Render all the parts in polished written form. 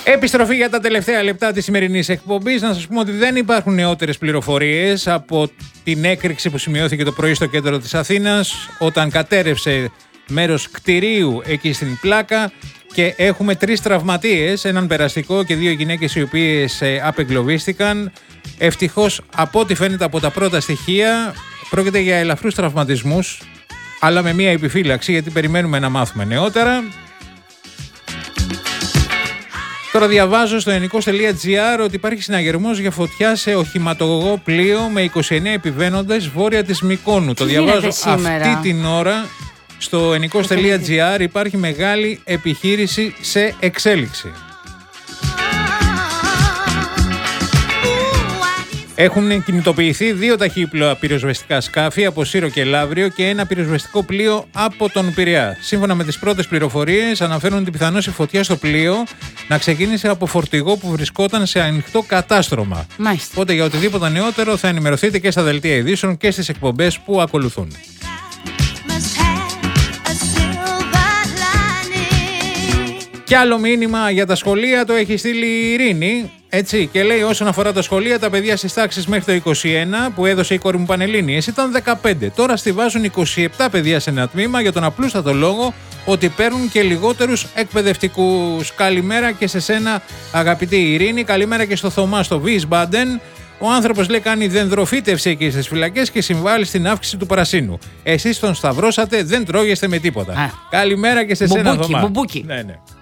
Επιστροφή για τα τελευταία λεπτά της σημερινής εκπομπής. Να σας πούμε ότι δεν υπάρχουν νεότερες πληροφορίες από την έκρηξη που σημειώθηκε το πρωί στο κέντρο της Αθήνας όταν κατέρευσε μέρος κτηρίου εκεί στην Πλάκα και έχουμε 3 τραυματίες, έναν περαστικό και 2 γυναίκες οι οποίες απεγκλωβίστηκαν. Ευτυχώς, από ό,τι φαίνεται από τα πρώτα στοιχεία, πρόκειται για ελαφρούς τραυματισμούς, αλλά με μία επιφύλαξη γιατί περιμένουμε να μάθουμε νεότερα. Τώρα διαβάζω στο ενικός.gr ότι υπάρχει συναγερμός για φωτιά σε οχηματογωγό πλοίο με 29 επιβαίνοντες βόρεια της Μυκόνου. Το διαβάζω αυτή την ώρα. Στο ενικός.gr υπάρχει μεγάλη επιχείρηση σε εξέλιξη. Έχουν κινητοποιηθεί 2 ταχύπλοα πυροσβεστικά σκάφη από Σύρο και Λαύριο και ένα πυροσβεστικό πλοίο από τον Πειραιά. Σύμφωνα με τις πρώτες πληροφορίες, αναφέρουν ότι πιθανώς η φωτιά στο πλοίο να ξεκίνησε από φορτηγό που βρισκόταν σε ανοιχτό κατάστρωμα. Μάλιστα. Οπότε για οτιδήποτε νεότερο θα ενημερωθείτε και στα δελτία ειδήσεων και στις εκπομπές που ακολουθούν. Κι άλλο μήνυμα για τα σχολεία το έχει στείλει η Ειρήνη, έτσι, και λέει όσον αφορά τα σχολεία, τα παιδιά στις τάξεις μέχρι το 21 που έδωσε η κόρη μου Πανελλήνιες ήταν 15. Τώρα στιβάζουν 27 παιδιά σε ένα τμήμα για τον απλούστατο λόγο ότι παίρνουν και λιγότερους εκπαιδευτικούς. Καλημέρα και σε σένα αγαπητή Ειρήνη, καλημέρα και στο Θωμά στο Wiesbaden. Ο άνθρωπος λέει κάνει δενδροφύτευση εκεί στις φυλακές και συμβάλλει στην αύξηση του πρασίνου. Εσείς τον σταυρώσατε, δεν τρώγεστε με τίποτα. Καλημέρα και σε σένα Θωμά. Μπουμπούκι. Ναι.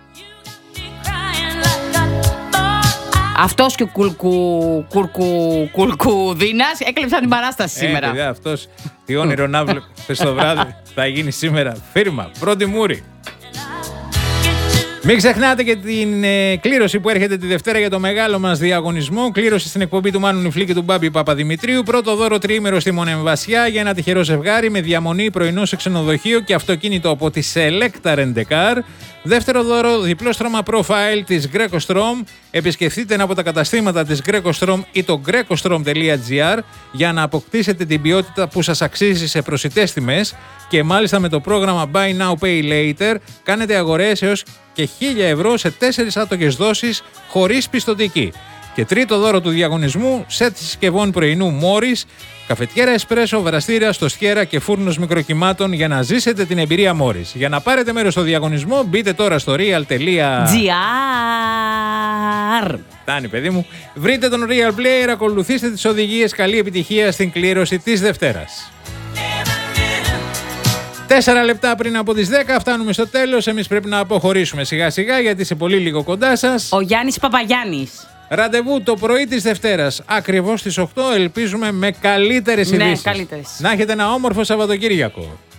Αυτός και ο Κουρκουδίνας έκλεψαν την παράσταση σήμερα. Παιδιά, αυτός τι όνειρο να βλέπεις το βράδυ θα γίνει σήμερα. Φίρμα, πρώτη μούρη. Μην ξεχνάτε και την κλήρωση που έρχεται τη Δευτέρα για το μεγάλο μας διαγωνισμό. Κλήρωση στην εκπομπή του Μάνου Νιφλή και του Μπάμπη Παπαδημητρίου. Πρώτο δώρο τριήμερο στη Μονεμβασιά για ένα τυχερό ζευγάρι με διαμονή πρωινό σε ξενοδοχείο και αυτοκίνητο από τη Selecta Rent-A-Car. Δεύτερο δώρο, διπλό στρώμα profile της Greco-Strom. Επισκεφτείτε ένα από τα καταστήματα της Greco-Strom ή το grecostrom.gr για να αποκτήσετε την ποιότητα που σας αξίζει σε προσιτές τιμές και μάλιστα με το πρόγραμμα Buy Now Pay Later κάνετε αγορές έως και 1.000 ευρώ σε 4 άτοκες δόσεις χωρίς πιστωτική. Και τρίτο δώρο του διαγωνισμού, σετ συσκευών πρωινού Morris, καφετιέρα εσπρέσο, βραστήρα, στοστιέρα και φούρνος μικροκυμάτων για να ζήσετε την εμπειρία Morris. Για να πάρετε μέρος στο διαγωνισμό, μπείτε τώρα στο real.gr. Φτάνει, παιδί μου. Βρείτε τον Real Player, ακολουθήστε τις οδηγίες. Καλή επιτυχία στην κλήρωση της Δευτέρας. 4 λεπτά πριν από τις 10 φτάνουμε στο τέλος. Εμείς πρέπει να αποχωρήσουμε σιγά σιγά γιατί σε πολύ λίγο κοντά σας ο Γιάννης Παπαγιάννης. Ραντεβού το πρωί της Δευτέρας, ακριβώς στις 8, ελπίζουμε με καλύτερες ειδήσεις. Ναι, καλύτερες. Να έχετε ένα όμορφο Σαββατοκύριακο.